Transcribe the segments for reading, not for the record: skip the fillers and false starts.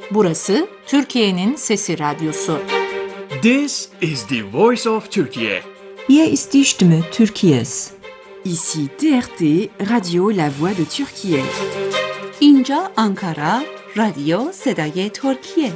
Burası Türkiye'nin Sesi Radyosu. This is the voice of Turkey. Hier ist die Stimme Türkiye's. Ici TRT, Radio La Voix de Türkiye. اینجا آنکارا، رادیو صدای ترکیه.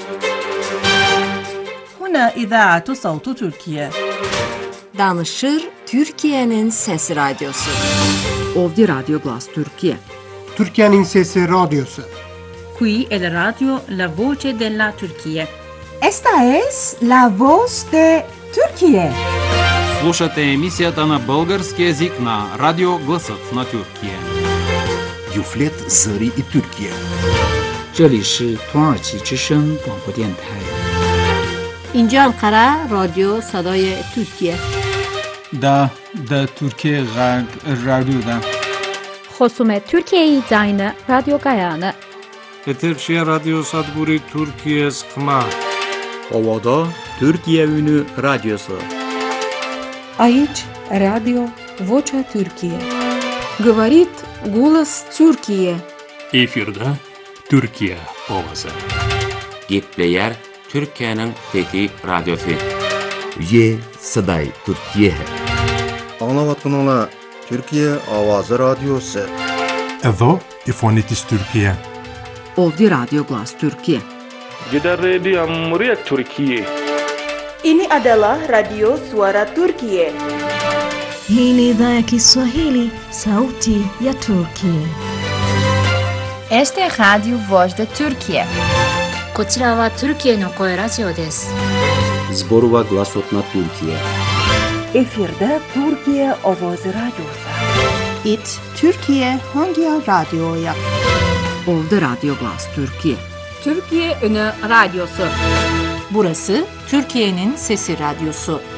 هنا إذاعة صوت تركيا. Danışır Türkiye'nin Sesi Radyosu. Ovdje Radio Glas Türkiye. Türkiye'nin Sesi Radyosu. Qui è la radio La Voce della Turchia. Esta es la voz de Türkiye. Слушате емисията на български език на Радио Гласът на Türkiye. Юфлет Зари и Türkiye. 这里是土耳其之声广播电台。 اینجا انقره رادیو صدای ترکیه. دا Türkiye Radyo'da. خصوم ترکیه زاین رادیو گایانه. Eterşehir Radyo Sadguri Türkiye Skma. Ovada Türkiye Ünü Radyosu. Aici Radio Vocea Türkiye. Говорит голос Türkiye. Efirde Türkiye ovası. Gitleyer Türkiye'nin Fethi Radyosu. Ye Saday Türkiye. Anlavatınala Türkiye Avazı Radyosu. Evo İfonitis Türkiye. Ovdje Radio Glas Türkiye. Jeda Radio Muryat Türkiye. Ini adalah Radio Suara Turkiye. Hii ni idhaa ya Kiswahili, sauti ya Turkiye. Este es Radio Voz de Turkiye. こちらはトルキエの声ラジオです。 Zborova Glasot na Türkiye. Efirde Türkiye Avazı Radyosu. It Türkiye hangi radyoya? Ovdje Radio Glas Türkiye. Türkiye Ünü Radyosu. Burası Türkiye'nin Sesi Radyosu.